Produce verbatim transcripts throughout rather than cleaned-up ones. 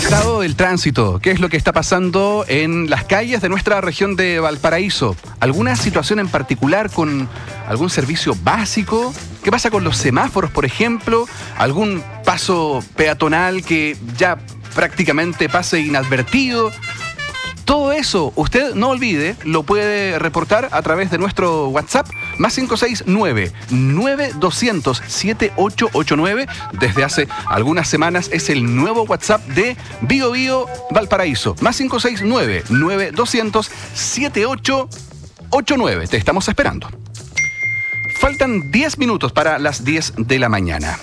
Estado del tránsito, ¿qué es lo que está pasando en las calles de nuestra región de Valparaíso? ¿Alguna situación en particular con algún servicio básico? ¿Qué pasa con los semáforos, por ejemplo? ¿Algún paso peatonal que ya prácticamente pase inadvertido? Todo eso, usted no olvide, lo puede reportar a través de nuestro WhatsApp, más cinco seis nueve, nueve dos cero cero, siete ocho ocho nueve. Desde hace algunas semanas es el nuevo WhatsApp de Bio Bio Valparaíso, más cinco seis nueve, nueve dos cero cero, siete ocho ocho nueve. Te estamos esperando. Faltan diez minutos para las diez de la mañana.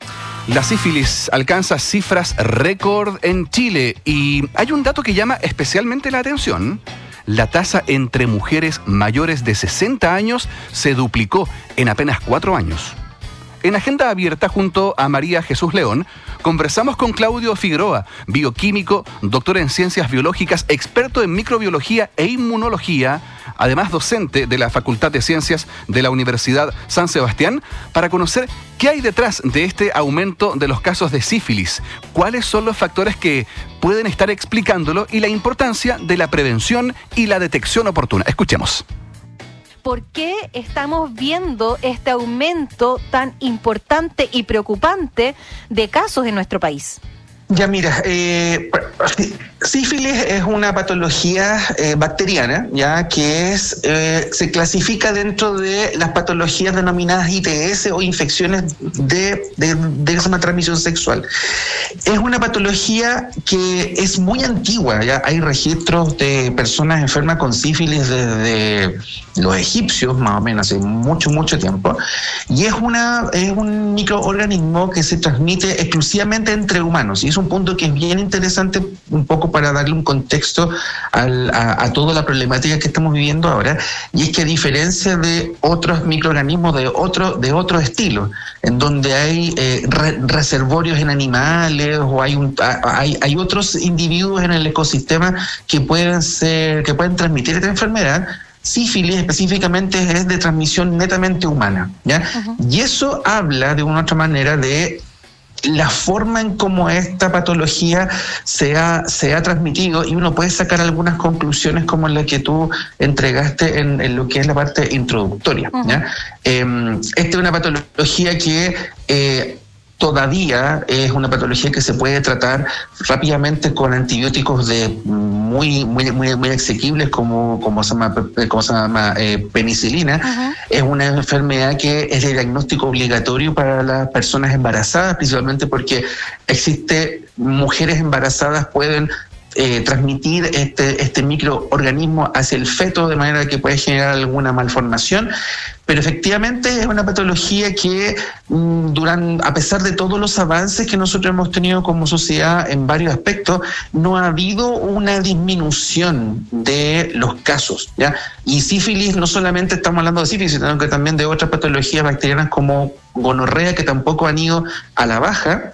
La sífilis alcanza cifras récord en Chile y hay un dato que llama especialmente la atención. La tasa entre mujeres mayores de sesenta años se duplicó en apenas cuatro años. En Agenda Abierta, junto a María Jesús León, conversamos con Claudio Figueroa, bioquímico, doctor en ciencias biológicas, experto en microbiología e inmunología, además docente de la Facultad de Ciencias de la Universidad San Sebastián, para conocer qué hay detrás de este aumento de los casos de sífilis, cuáles son los factores que pueden estar explicándolo y la importancia de la prevención y la detección oportuna. Escuchemos. ¿Por qué estamos viendo este aumento tan importante y preocupante de casos en nuestro país? Ya mira, eh, sífilis es una patología eh, bacteriana, ya que es eh, se clasifica dentro de las patologías denominadas I T S o infecciones de, de, de esa transmisión sexual. Es una patología que es muy antigua, ya hay registros de personas enfermas con sífilis desde los egipcios, más o menos hace mucho, mucho tiempo, y es, una, es un microorganismo que se transmite exclusivamente entre humanos, y es un punto que es bien interesante un poco para darle un contexto al, a, a toda la problemática que estamos viviendo ahora, y es que a diferencia de otros microorganismos de otro, de otro estilo, en donde hay eh, re, reservorios en animales o hay, un, hay, hay otros individuos en el ecosistema que pueden, ser, que pueden transmitir esta enfermedad, sífilis específicamente es de transmisión netamente humana, ¿ya? Uh-huh. Y eso habla de una u otra manera de la forma en cómo esta patología se ha, se ha transmitido, y uno puede sacar algunas conclusiones como la que tú entregaste en, en lo que es la parte introductoria, ¿ya? Uh-huh. Eh, esta es una patología que eh, todavía es una patología que se puede tratar rápidamente con antibióticos de muy muy muy, muy asequibles como, como se llama, como se llama eh, penicilina. Uh-huh. Es una enfermedad que es de diagnóstico obligatorio para las personas embarazadas, principalmente porque existe mujeres embarazadas pueden Eh, transmitir este, este microorganismo hacia el feto de manera que puede generar alguna malformación, pero efectivamente es una patología que mm, durante, a pesar de todos los avances que nosotros hemos tenido como sociedad en varios aspectos, no ha habido una disminución de los casos, ¿ya? Y sífilis, no solamente estamos hablando de sífilis, sino que también de otras patologías bacterianas como gonorrea, que tampoco han ido a la baja.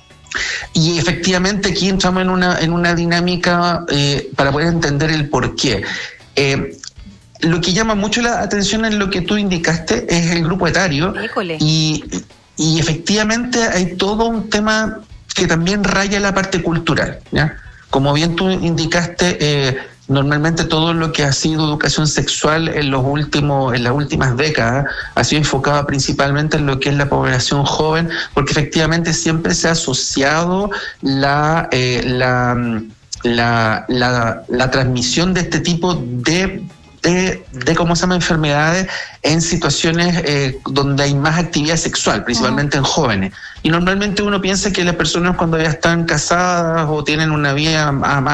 Y efectivamente aquí entramos en una, en una dinámica eh, para poder entender el porqué. Eh, lo que llama mucho la atención en lo que tú indicaste es el grupo etario. Y, y efectivamente hay todo un tema que también raya la parte cultural, ¿ya? Como bien tú indicaste, eh, normalmente todo lo que ha sido educación sexual en los últimos, en las últimas décadas ha sido enfocado principalmente en lo que es la población joven, porque efectivamente siempre se ha asociado la, eh, la, la, la, la transmisión de este tipo de De, de cómo se llama enfermedades en situaciones eh, donde hay más actividad sexual, principalmente uh-huh. en jóvenes. Y normalmente uno piensa que las personas cuando ya están casadas o tienen una vida más